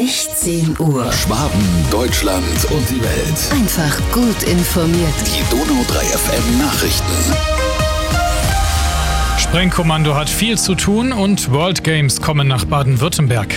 16 Uhr. Schwaben, Deutschland und die Welt. Einfach gut informiert. Die Donau 3 FM Nachrichten. Sprengkommando hat viel zu tun und World Games kommen nach Baden-Württemberg.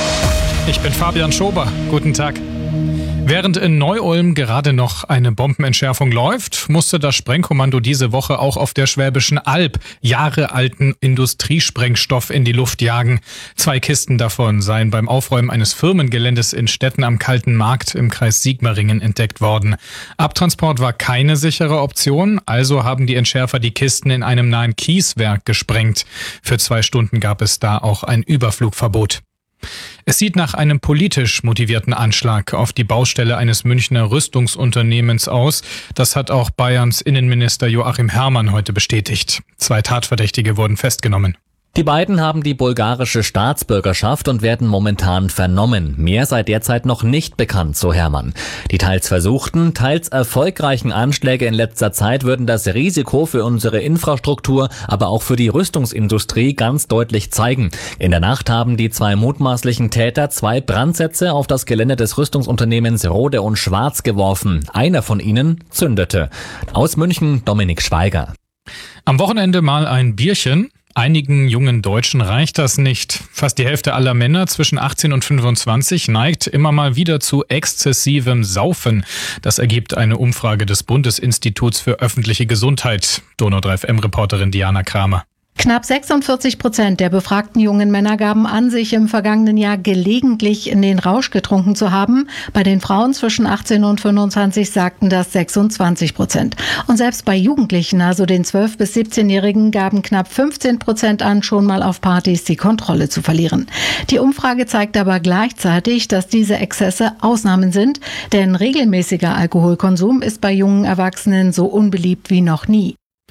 Ich bin Fabian Schober. Guten Tag. Während in Neu-Ulm gerade noch eine Bombenentschärfung läuft, musste das Sprengkommando diese Woche auch auf der Schwäbischen Alb jahrealten Industriesprengstoff in die Luft jagen. 2 Kisten davon seien beim Aufräumen eines Firmengeländes in Stetten am Kalten Markt im Kreis Sigmaringen entdeckt worden. Abtransport war keine sichere Option, also haben die Entschärfer die Kisten in einem nahen Kieswerk gesprengt. Für 2 Stunden gab es da auch ein Überflugverbot. Es sieht nach einem politisch motivierten Anschlag auf die Baustelle eines Münchner Rüstungsunternehmens aus. Das hat auch Bayerns Innenminister Joachim Herrmann heute bestätigt. 2 Tatverdächtige wurden festgenommen. Die beiden haben die bulgarische Staatsbürgerschaft und werden momentan vernommen. Mehr sei derzeit noch nicht bekannt, so Herrmann. Die teils versuchten, teils erfolgreichen Anschläge in letzter Zeit würden das Risiko für unsere Infrastruktur, aber auch für die Rüstungsindustrie ganz deutlich zeigen. In der Nacht haben die 2 mutmaßlichen Täter 2 Brandsätze auf das Gelände des Rüstungsunternehmens Rode und Schwarz geworfen. Einer von ihnen zündete. Aus München Dominik Schweiger. Am Wochenende mal ein Bierchen. Einigen jungen Deutschen reicht das nicht. Fast die Hälfte aller Männer zwischen 18 und 25 neigt immer mal wieder zu exzessivem Saufen. Das ergibt eine Umfrage des Bundesinstituts für öffentliche Gesundheit. Donau 3 FM-Reporterin Diana Kramer. Knapp 46% der befragten jungen Männer gaben an, sich im vergangenen Jahr gelegentlich in den Rausch getrunken zu haben. Bei den Frauen zwischen 18 und 25 sagten das 26%. Und selbst bei Jugendlichen, also den 12- bis 17-Jährigen, gaben knapp 15% an, schon mal auf Partys die Kontrolle zu verlieren. Die Umfrage zeigt aber gleichzeitig, dass diese Exzesse Ausnahmen sind, denn regelmäßiger Alkoholkonsum ist bei jungen Erwachsenen so unbeliebt wie noch nie.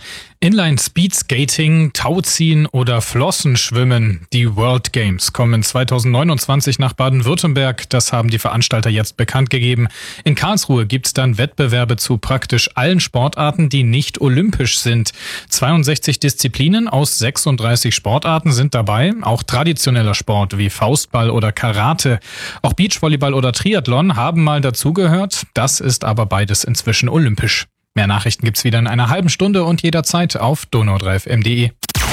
Inline-Speedskating, Tauziehen oder Flossenschwimmen. Die World Games kommen 2029 nach Baden-Württemberg. Das haben die Veranstalter jetzt bekannt gegeben. In Karlsruhe gibt's dann Wettbewerbe zu praktisch allen Sportarten, die nicht olympisch sind. 62 Disziplinen aus 36 Sportarten sind dabei. Auch traditioneller Sport wie Faustball oder Karate. Auch Beachvolleyball oder Triathlon haben mal dazugehört. Das ist aber beides inzwischen olympisch. Mehr Nachrichten gibt's wieder in einer halben Stunde und jederzeit auf donau3fm.de.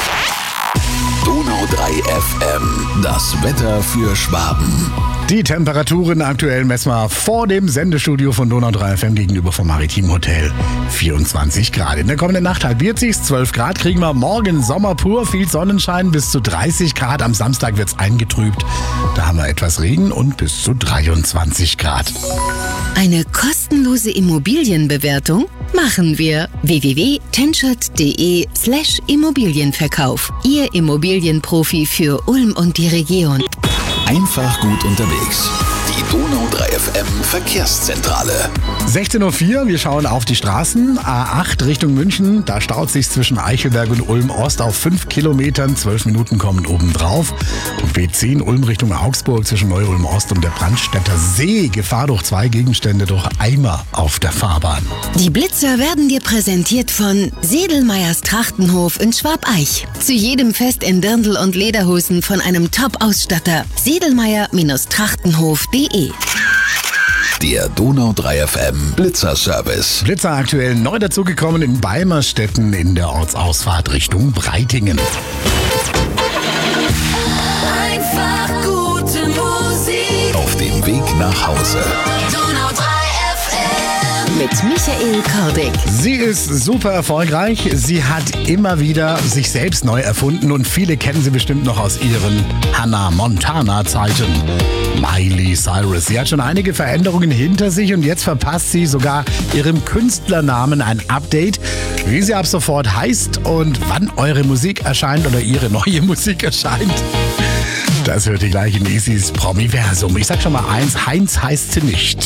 Donau 3 FM, das Wetter für Schwaben. Die Temperaturen aktuell messen wir vor dem Sendestudio von Donau 3 FM gegenüber vom Maritim Hotel. 24 Grad. In der kommenden Nacht halbiert sich's. 12 Grad kriegen wir morgen Sommer pur, viel Sonnenschein bis zu 30 Grad. Am Samstag wird's eingetrübt. Da haben wir etwas Regen und bis zu 23 Grad. Eine kostenlose Immobilienbewertung machen wir. www.tenschert.de/Immobilienverkauf. Ihr Immobilienprofi für Ulm und die Region. Einfach gut unterwegs. Die Donau 3 FM Verkehrszentrale. 16.04 Uhr, wir schauen auf die Straßen. A8 Richtung München, da staut sich zwischen Eichelberg und Ulm Ost auf 5 Kilometern. 12 Minuten kommen obendrauf. Und B10 Ulm Richtung Augsburg zwischen Neu-Ulm Ost und der Brandstätter See. Gefahr durch 2 Gegenstände durch Eimer auf der Fahrbahn. Die Blitzer werden dir präsentiert von Sedelmeyers Trachtenhof in Schwabeich. Zu jedem Fest in Dirndl und Lederhosen von einem Top-Ausstatter. Sedelmeyer-Trachtenhof.de. Der Donau 3 FM Blitzer-Service. Blitzer aktuell neu dazugekommen in Beimerstetten in der Ortsausfahrt Richtung Breitingen. Einfach gute Musik. Auf dem Weg nach Hause. Donau 3 FM. Mit Michael Kordick. Sie ist super erfolgreich. Sie hat immer wieder sich selbst neu erfunden und viele kennen sie bestimmt noch aus ihren Hannah Montana-Zeiten. Miley Cyrus. Sie hat schon einige Veränderungen hinter sich und jetzt verpasst sie sogar ihrem Künstlernamen ein Update, wie sie ab sofort heißt und wann eure Musik erscheint oder ihre neue Musik erscheint. Das hört ihr gleich in Isis Promiversum. Ich sag schon mal eins, Heinz heißt sie nicht.